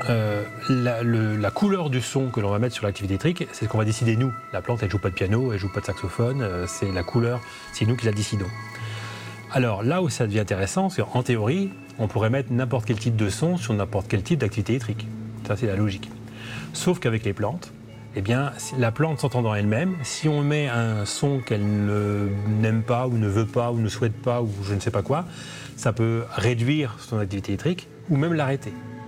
la couleur du son que l'on va mettre sur l'activité électrique, c'est ce qu'on va décider nous. La plante, elle joue pas de piano, elle joue pas de saxophone, c'est la couleur, c'est nous qui la décidons. Alors là où ça devient intéressant, c'est qu'en théorie, on pourrait mettre n'importe quel type de son sur n'importe quel type d'activité électrique. Ça, c'est la logique. Sauf qu'avec les plantes, eh bien, la plante s'entendant elle-même, si on met un son qu'elle n'aime pas, ou ne veut pas, ou ne souhaite pas, ou je ne sais pas quoi, ça peut réduire son activité électrique, ou même l'arrêter.